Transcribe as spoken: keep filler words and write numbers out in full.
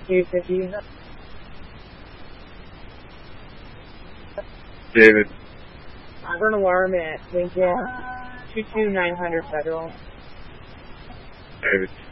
two fifty. David. Burn alarm at Lincoln two two nine hundred Federal. David.